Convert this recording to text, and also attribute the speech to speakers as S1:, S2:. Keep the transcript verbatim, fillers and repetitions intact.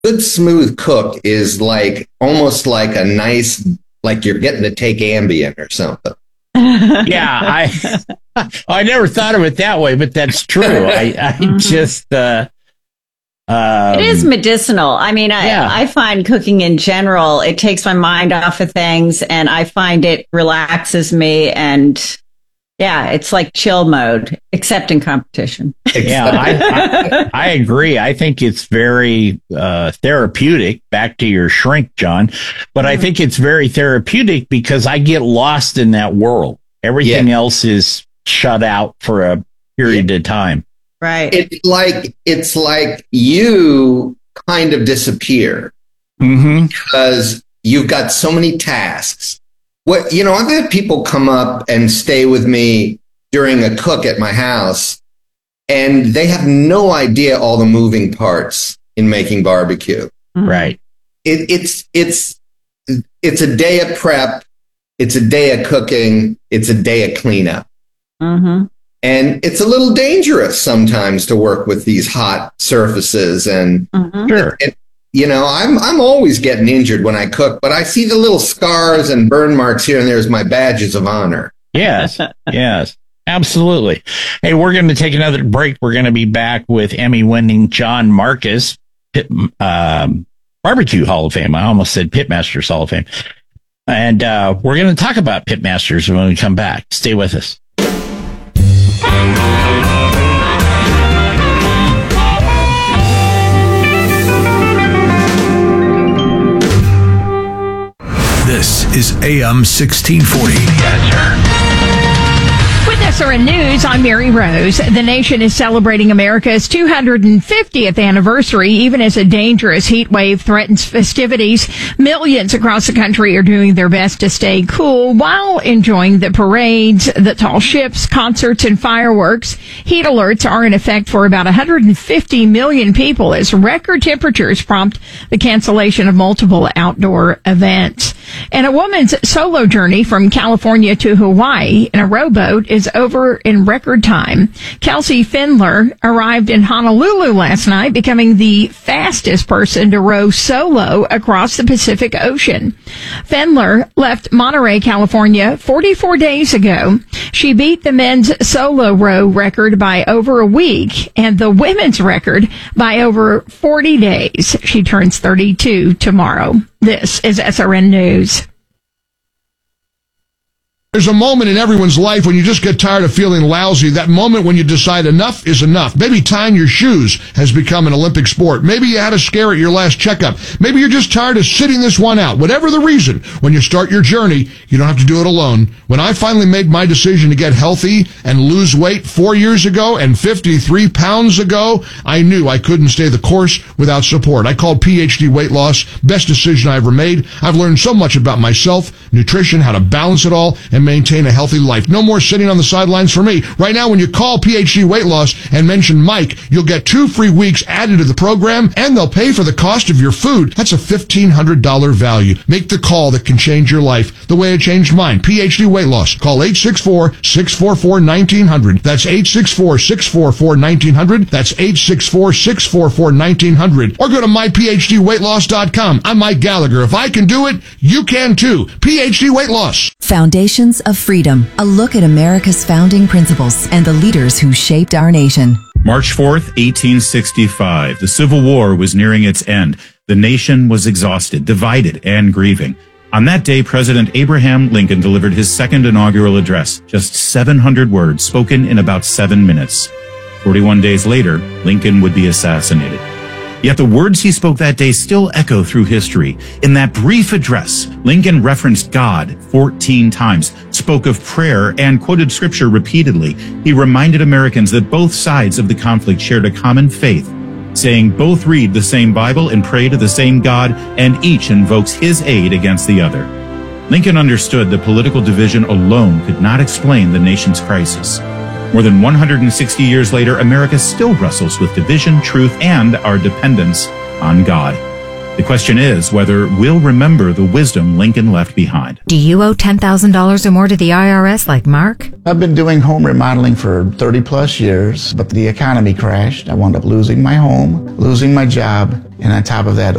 S1: good smooth cook is like almost like a nice, like you're getting to take Ambien or something.
S2: Yeah, I I never thought of it that way, but that's true. I, I mm-hmm. just uh, um,
S3: it is medicinal. I mean, I, yeah. I find cooking in general, it takes my mind off of things, and I find it relaxes me. And yeah, it's like chill mode, except in competition.
S2: Yeah, I, I, I agree. I think it's very uh, therapeutic. Back to your shrink, John. But mm-hmm. I think it's very therapeutic because I get lost in that world. Everything yeah. else is shut out for a period yeah. of time.
S3: Right.
S1: It's like it's like you kind of disappear
S2: mm-hmm.
S1: because you've got so many tasks. What you know, I've had people come up and stay with me during a cook at my house, and they have no idea all the moving parts in making barbecue.
S2: Mm-hmm. Right.
S1: It, it's it's it's a day of prep. It's a day of cooking. It's a day of cleanup.
S3: Mm-hmm.
S1: And it's a little dangerous sometimes to work with these hot surfaces. And,
S3: mm-hmm.
S2: sure.
S1: and, you know, I'm I'm always getting injured when I cook, but I see the little scars and burn marks here and there as my badges of honor.
S2: Yes, yes, absolutely. Hey, we're going to take another break. We're going to be back with Emmy-winning John Markus, Pit, um, Barbecue Hall of Fame. I almost said Pitmasters Hall of Fame. And uh, we're going to talk about Pitmasters when we come back. Stay with us.
S4: This is A M sixteen forty. The Answer.
S5: With S R N News, I'm Mary Rose. The nation is celebrating America's two hundred fiftieth anniversary, even as a dangerous heat wave threatens festivities. Millions across the country are doing their best to stay cool while enjoying the parades, the tall ships, concerts, and fireworks. Heat alerts are in effect for about one hundred fifty million people as record temperatures prompt the cancellation of multiple outdoor events. And a woman's solo journey from California to Hawaii in a rowboat is over in record time. Kelsey Fendler arrived in Honolulu last night, becoming the fastest person to row solo across the Pacific Ocean. Fendler left Monterey, California forty-four days ago. She beat the men's solo row record by over a week and the women's record by over forty days. She turns thirty-two tomorrow. This is S R N News.
S6: There's a moment in everyone's life when you just get tired of feeling lousy. That moment when you decide enough is enough. Maybe tying your shoes has become an Olympic sport. Maybe you had a scare at your last checkup. Maybe you're just tired of sitting this one out. Whatever the reason, when you start your journey, you don't have to do it alone. When I finally made my decision to get healthy and lose weight four years ago and fifty-three pounds ago, I knew I couldn't stay the course without support. I called P H D Weight Loss. Best decision I ever made. I've learned so much about myself, nutrition, how to balance it all, and maintain a healthy life. No more sitting on the sidelines for me. Right now, when you call P H D Weight Loss and mention Mike, you'll get two free weeks added to the program, and they'll pay for the cost of your food. That's a fifteen hundred dollars value. Make the call that can change your life the way it changed mine. P H D Weight Loss. Call eight six four, six four four, one nine zero zero. That's eight six four, six four four, one nine zero zero. That's eight six four, six four four, one nine zero zero. Or go to my p h d weight loss dot com. I'm Mike Gallagher. If I can do it, you can too. P H D Weight Loss.
S7: Foundations of Freedom, a look at America's founding principles and the leaders who shaped our nation.
S8: March fourth, eighteen sixty-five. The Civil War was nearing its end. The nation was exhausted, divided, and grieving. On that day, President Abraham Lincoln delivered his second inaugural address, just seven hundred words spoken in about seven minutes. forty-one days later, Lincoln would be assassinated. Yet the words he spoke that day still echo through history. In that brief address, Lincoln referenced God fourteen times, spoke of prayer, and quoted scripture repeatedly. He reminded Americans that both sides of the conflict shared a common faith, saying both read the same Bible and pray to the same God, and each invokes his aid against the other. Lincoln understood that political division alone could not explain the nation's crisis. More than one hundred sixty years later, America still wrestles with division, truth, and our dependence on God. The question is whether we'll remember the wisdom Lincoln left behind.
S9: Do you owe ten thousand dollars or more to the I R S like Mark?
S10: I've been doing home remodeling for thirty plus years, but the economy crashed. I wound up losing my home, losing my job, and on top of that,